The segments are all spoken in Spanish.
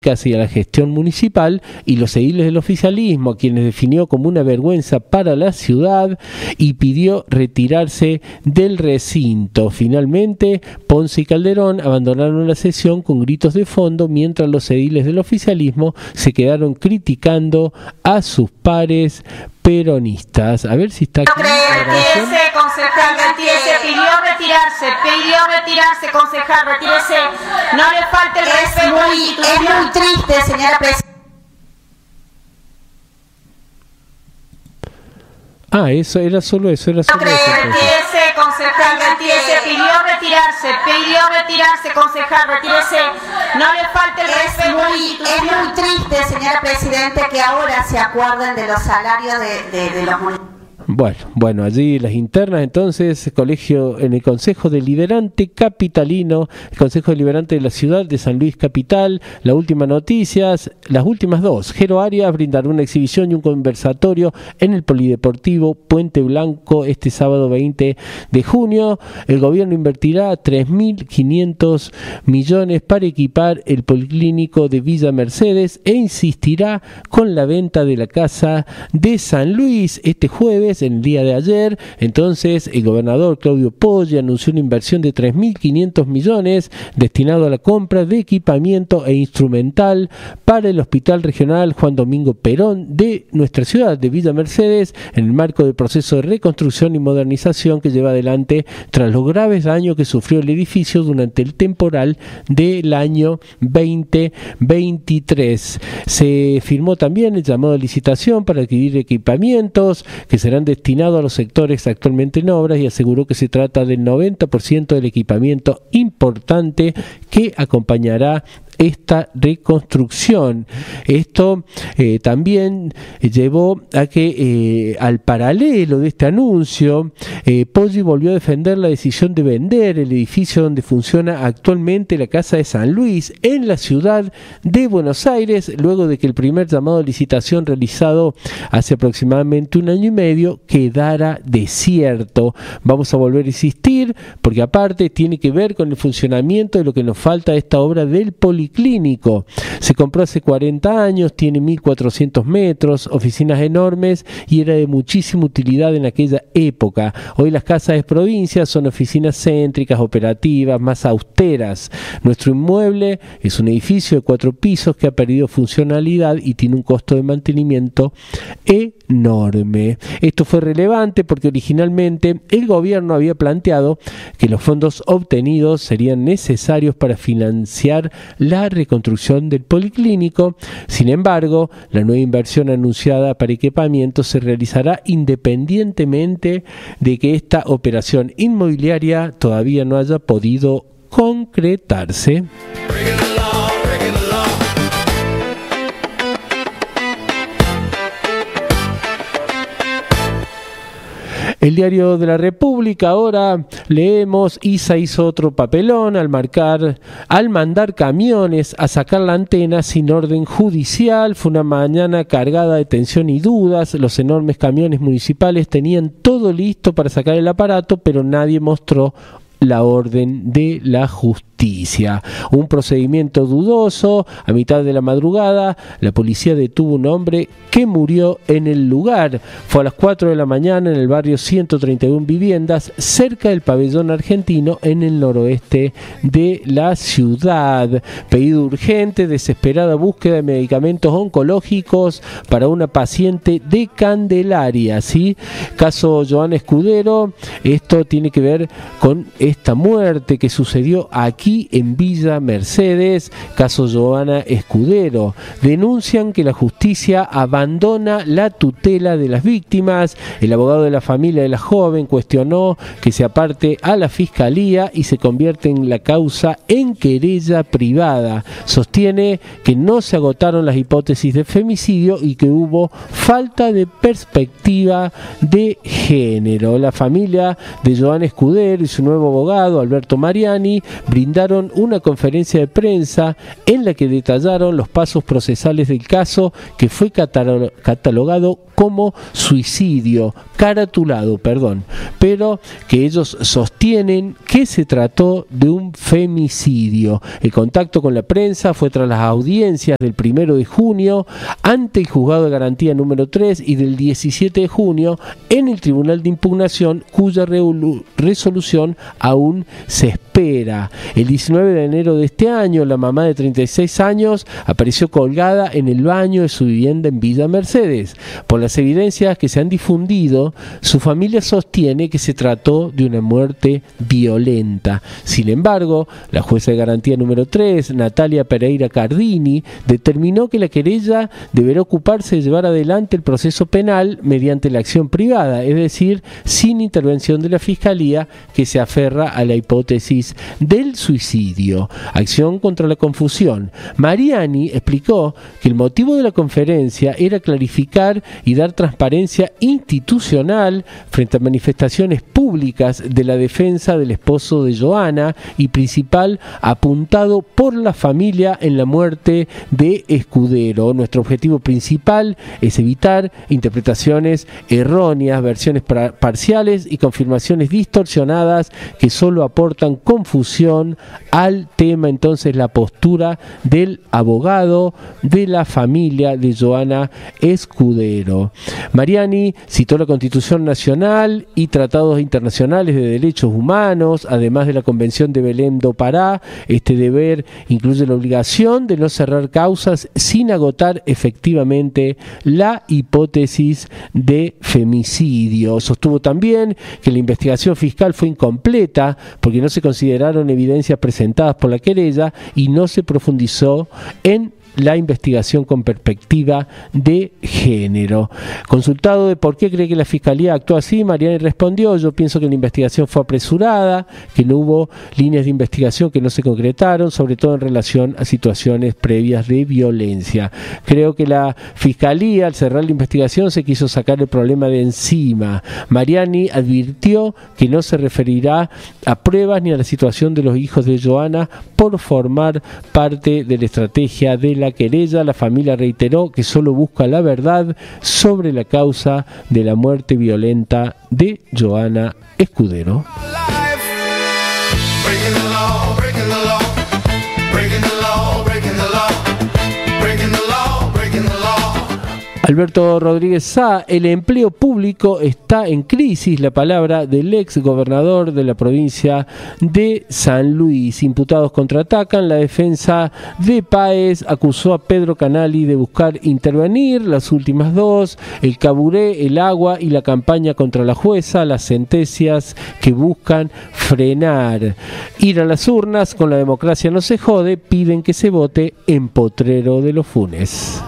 críticas hacia la gestión municipal y los ediles del oficialismo, a quienes definió como una vergüenza para la ciudad y pidió retirarse del recinto. Finalmente, Ponce y Calderón abandonaron la sesión con gritos de fondo, mientras los ediles del oficialismo se quedaron criticando a sus pares peronistas. A ver si está aquí. Retírese, concejal, retírese, pidió retirarse, concejal, retírese. No le falte el respeto a la institución. Es muy triste, señora presidenta. Eso era solo eso. Retírese, concejal, retírese, pidió retirarse, concejal, retírese. No le falte el respeto a la institución. Es muy triste, señora presidenta, que ahora se acuerden de los salarios de los municipios. Bueno, allí las internas, entonces, en el Consejo Deliberante Capitalino, el Consejo Deliberante de la ciudad de San Luis Capital. La última noticias, las últimas dos. Jero Arias brindará una exhibición y un conversatorio en el Polideportivo Puente Blanco este sábado 20 de junio. El gobierno invertirá 3.500 millones para equipar el Policlínico de Villa Mercedes e insistirá con la venta de la Casa de San Luis este jueves. En el día de ayer, entonces, el gobernador Claudio Poggi anunció una inversión de 3.500 millones destinado a la compra de equipamiento e instrumental para el Hospital Regional Juan Domingo Perón de nuestra ciudad de Villa Mercedes, en el marco del proceso de reconstrucción y modernización que lleva adelante tras los graves daños que sufrió el edificio durante el temporal del año 2023. Se firmó también el llamado a licitación para adquirir equipamientos que serán destinados a los sectores actualmente en obras, y aseguró que se trata del 90% del equipamiento importante que acompañará esta reconstrucción. Esto también llevó a que al paralelo de este anuncio, Poggi volvió a defender la decisión de vender el edificio donde funciona actualmente la Casa de San Luis en la ciudad de Buenos Aires, luego de que el primer llamado a licitación realizado hace aproximadamente un año y medio quedara desierto. Vamos a volver a insistir, porque aparte tiene que ver con el funcionamiento de lo que nos falta a esta obra del Policlínico. Se compró hace 40 años, tiene 1.400 metros, oficinas enormes y era de muchísima utilidad en aquella época. Hoy las casas de provincia son oficinas céntricas, operativas, más austeras. Nuestro inmueble es un edificio de 4 pisos que ha perdido funcionalidad y tiene un costo de mantenimiento enorme. Esto fue relevante porque originalmente el gobierno había planteado que los fondos obtenidos serían necesarios para financiar la reconstrucción del Policlínico. Sin embargo, la nueva inversión anunciada para equipamiento se realizará independientemente de que esta operación inmobiliaria todavía no haya podido concretarse. El Diario de la República, ahora leemos: ISA hizo otro papelón al mandar camiones a sacar la antena sin orden judicial. Fue una mañana cargada de tensión y dudas. Los enormes camiones municipales tenían todo listo para sacar el aparato, pero nadie mostró la orden de la justicia. Un procedimiento dudoso. A mitad de la madrugada, la policía detuvo a un hombre que murió en el lugar. Fue a las 4 de la mañana en el barrio 131 Viviendas, cerca del Pabellón Argentino, en el noroeste de la ciudad. Pedido urgente, desesperada búsqueda de medicamentos oncológicos para una paciente de Candelaria, ¿sí? Caso Joana Escudero. Esto tiene que ver con esta muerte que sucedió aquí en Villa Mercedes. Caso Joana Escudero. Denuncian que la justicia abandona la tutela de las víctimas. El abogado de la familia de la joven cuestionó que se aparte a la fiscalía y se convierte en la causa en querella privada. Sostiene que no se agotaron las hipótesis de femicidio y que hubo falta de perspectiva de género. La familia de Joana Escudero y su nuevo abogado Alberto Mariani brindaron una conferencia de prensa en la que detallaron los pasos procesales del caso, que fue catalogado como suicidio, caratulado, pero que ellos sostienen que se trató de un femicidio. El contacto con la prensa fue tras las audiencias del 1 de junio ante el Juzgado de Garantía número 3 y del 17 de junio en el Tribunal de Impugnación, cuya resolución aún se espera. El 19 de enero de este año, la mamá de 36 años apareció colgada en el baño de su vivienda en Villa Mercedes. Por las evidencias que se han difundido, su familia sostiene que se trató de una muerte violenta. Sin embargo, la jueza de garantía número 3, Natalia Pereira Cardini, determinó que la querella deberá ocuparse de llevar adelante el proceso penal mediante la acción privada, es decir, sin intervención de la Fiscalía, que se aferra a la hipótesis del suicidio. Acción contra la confusión. Mariani explicó que el motivo de la conferencia era clarificar y dar transparencia institucional frente a manifestaciones públicas de la defensa del esposo de Joana y principal apuntado por la familia en la muerte de Escudero. Nuestro objetivo principal es evitar interpretaciones erróneas, versiones parciales y confirmaciones distorsionadas que solo aportan confusión al tema. Entonces, la postura del abogado de la familia de Joana Escudero. Mariani citó la Constitución Nacional y tratados internacionales de derechos humanos, además de la Convención de Belém do Pará. Este deber incluye la obligación de no cerrar causas sin agotar efectivamente la hipótesis de femicidio. Sostuvo también que la investigación fiscal fue incompleta porque no se consideraron evidencias presentadas por la querella y no se profundizó en la investigación con perspectiva de género. Consultado de por qué cree que la Fiscalía actuó así, Mariani respondió: yo pienso que la investigación fue apresurada, que no hubo líneas de investigación que no se concretaron, sobre todo en relación a situaciones previas de violencia. Creo que la Fiscalía, al cerrar la investigación, se quiso sacar el problema de encima. Mariani advirtió que no se referirá a pruebas ni a la situación de los hijos de Joana por formar parte de la estrategia de la querella. La familia reiteró que solo busca la verdad sobre la causa de la muerte violenta de Joana Escudero. Alberto Rodríguez Sá: el empleo público está en crisis, la palabra del ex gobernador de la provincia de San Luis. Imputados contraatacan. La defensa de Páez acusó a Pedro Canali de buscar intervenir. Las últimas dos: el caburé, el agua y la campaña contra la jueza, las sentencias que buscan frenar. Ir a las urnas, con la democracia no se jode, piden que se vote en Potrero de los Funes.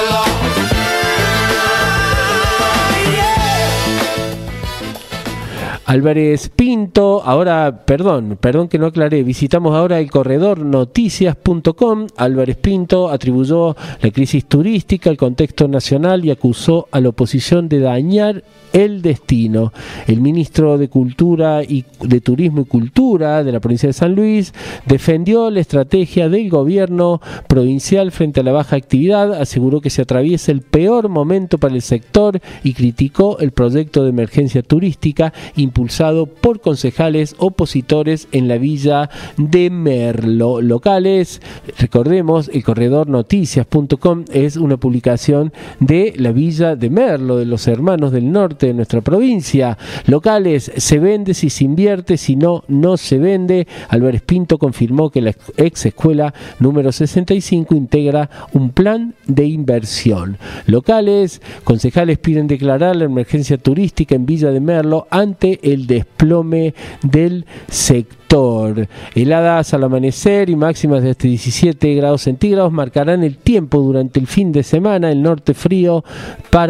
Álvarez Pinto, ahora, perdón que no aclaré, visitamos ahora el corredor noticias.com. Álvarez Pinto atribuyó la crisis turística al contexto nacional y acusó a la oposición de dañar el destino. El ministro de Cultura y de Turismo y Cultura de la provincia de San Luis defendió la estrategia del gobierno provincial frente a la baja actividad, aseguró que se atraviesa el peor momento para el sector y criticó el proyecto de emergencia turística impulsado por concejales opositores en la villa de Merlo. Locales, recordemos, el corredor noticias.com es una publicación de la villa de Merlo, de los Hermanos del Norte de nuestra provincia. Locales: se vende si se invierte, si no, no se vende. Álvarez Pinto confirmó que la ex escuela número 65 integra un plan de inversión. Locales: concejales piden declarar la emergencia turística en Villa de Merlo ante el desplome del sector. Heladas al amanecer y máximas de hasta 17 grados centígrados marcarán el tiempo durante el fin de semana. El norte frío para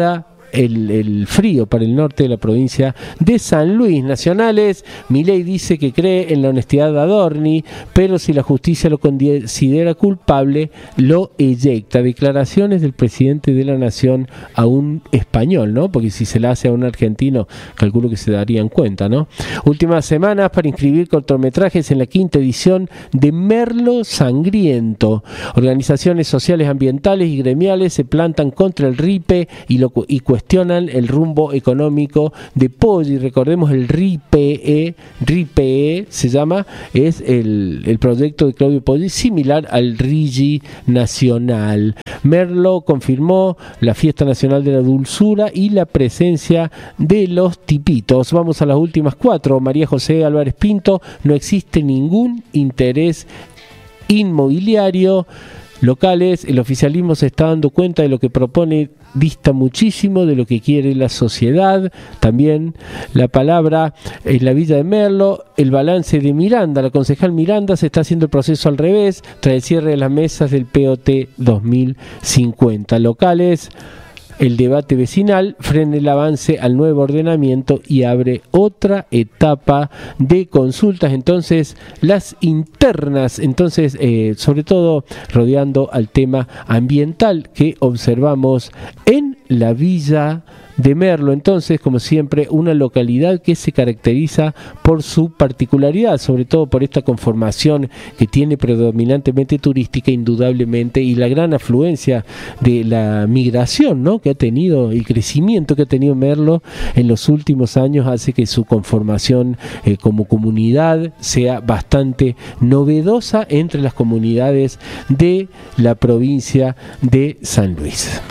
el frío para el norte de la provincia de San Luis. Nacionales, Milei dice que cree en la honestidad de Adorni, pero si la justicia lo considera culpable, lo eyecta. Declaraciones del presidente de la Nación a un español, ¿no? Porque si se la hace a un argentino, calculo que se darían cuenta, ¿no? Últimas semanas para inscribir cortometrajes en la 5ª edición de Merlo Sangriento. Organizaciones sociales, ambientales y gremiales se plantan contra el RIPE y cuestionan el rumbo económico de Poggi. Recordemos el RIPE se llama, es el proyecto de Claudio Poggi, similar al RIGI nacional. Merlo confirmó la Fiesta Nacional de la Dulzura y la presencia de los tipitos. Vamos a las últimas 4. María José Álvarez Pinto: no existe ningún interés inmobiliario. Locales, el oficialismo se está dando cuenta de lo que propone, dista muchísimo de lo que quiere la sociedad. También la palabra en la Villa de Merlo, el balance de Miranda, la concejal Miranda: se está haciendo el proceso al revés tras el cierre de las mesas del POT 2050. Locales, el debate vecinal frena el avance al nuevo ordenamiento y abre otra etapa de consultas. Entonces, las internas, sobre todo rodeando al tema ambiental que observamos en la Villa de Merlo. Entonces, como siempre, una localidad que se caracteriza por su particularidad, sobre todo por esta conformación que tiene predominantemente turística, indudablemente, y la gran afluencia de la migración, ¿no?, que ha tenido, y crecimiento que ha tenido Merlo en los últimos años, hace que su conformación como comunidad sea bastante novedosa entre las comunidades de la provincia de San Luis.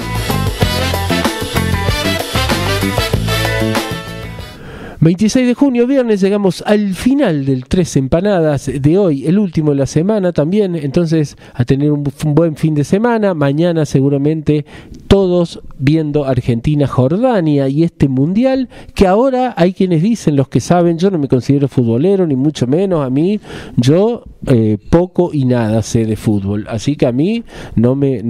26 de junio, viernes, llegamos al final del Tres Empanadas de hoy, el último de la semana también. Entonces, a tener un buen fin de semana. Mañana seguramente todos viendo Argentina-Jordania y este mundial, que ahora hay quienes dicen, los que saben, yo no me considero futbolero, ni mucho menos. A mí, yo poco y nada sé de fútbol, así que a mí no me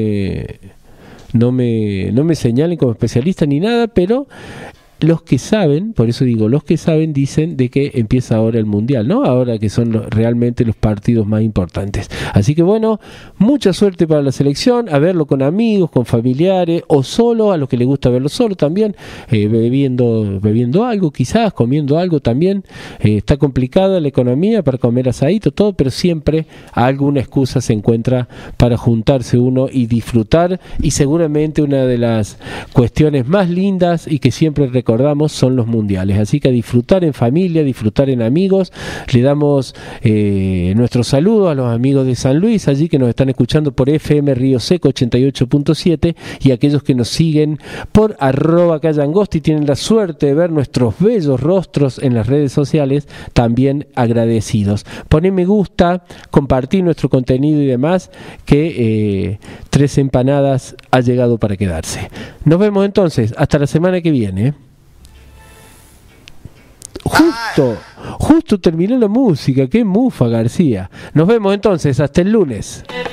señalen como especialista ni nada, pero los que saben, por eso digo, los que saben dicen de que empieza ahora el Mundial, ¿no? Ahora que son realmente los partidos más importantes. Así que bueno, mucha suerte para la selección, a verlo con amigos, con familiares, o solo, a los que les gusta verlo solo también, bebiendo algo, quizás, comiendo algo también. Está complicada la economía para comer asadito, todo, pero siempre alguna excusa se encuentra para juntarse uno y disfrutar, y seguramente una de las cuestiones más lindas y que siempre recordamos son los mundiales. Así que a disfrutar en familia, disfrutar en amigos. Le damos nuestro saludo a los amigos de San Luis, allí que nos están escuchando por FM Río Seco 88.7, y aquellos que nos siguen por @Cayangosti, tienen la suerte de ver nuestros bellos rostros en las redes sociales, también agradecidos. Poné me gusta, compartí nuestro contenido y demás, que Tres Empanadas ha llegado para quedarse. Nos vemos entonces, hasta la semana que viene. Justo terminó la música, qué mufa, García. Nos vemos entonces, hasta el lunes.